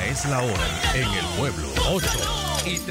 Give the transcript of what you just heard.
Esta es la hora en el pueblo. 8:30.